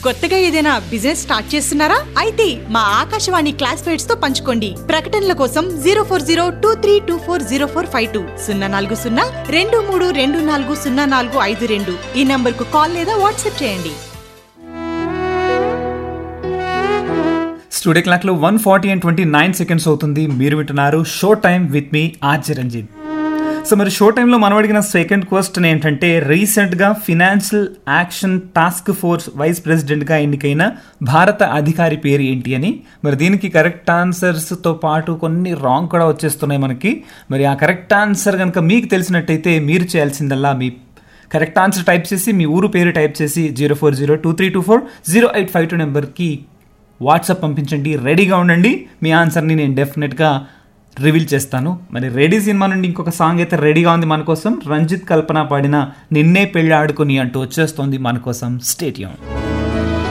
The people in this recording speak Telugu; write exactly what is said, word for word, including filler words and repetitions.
కొత్తగా ఏదైనా బిజినెస్ స్టార్ట్ చేస్తున్నారా? అయితే మా ఆకాశవాణి క్లాస్మేట్స్ తో పంచుకోండి. ప్రకటనల కోసం zero four zero two three two four zero four five two సున్నా నాలుగు సున్నా రెండు మూడు రెండు నాలుగు సున్నా నాలుగు ఐదు రెండు ఈ నంబర్ కు కాల్ లేదా వాట్సాప్ చేయండి. స్టూడియో క్లాక్ లో one forty and twenty nine seconds అవుతుంది. మీరు వింటున్నారు show time with me RJ Ranjith. So మరి షో టైంలో మనం అడిగిన సెకండ్ క్వశ్చన్ ఏంటంటే, రీసెంట్గా financial action task force vice ప్రెసిడెంట్గా ఎన్నికైన భారత అధికారి పేరు ఏంటి అని. మరి దీనికి కరెక్ట్ ఆన్సర్స్తో పాటు కొన్ని రాంగ్ కూడా వచ్చేస్తున్నాయి మనకి. మరి ఆ కరెక్ట్ ఆన్సర్ కనుక మీకు తెలిసినట్టయితే మీరు చేయాల్సిందల్లా మీ కరెక్ట్ ఆన్సర్ టైప్ చేసి మీ ఊరు పేరు టైప్ చేసి zero four zero two three two four zero eight five two నెంబర్కి వాట్సాప్ పంపించండి. రెడీగా ఉండండి, మీ ఆన్సర్ని నేను డెఫినెట్గా రివీల్ చేస్తాను. మరి రెడీ సినిమా నుండి ఇంకొక సాంగ్ అయితే రెడీగా ఉంది మన కోసం. రంజిత్ కల్పన పాడిన నిన్నే పెళ్ళి ఆడుకొని అంటూ వచ్చేస్తోంది మన కోసం. Stay tune.